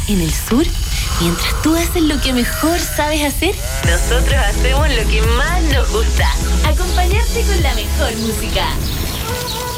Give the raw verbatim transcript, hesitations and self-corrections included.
en el sur, mientras tú haces lo que mejor sabes hacer, nosotros hacemos lo que más nos gusta: acompañarte con la mejor música.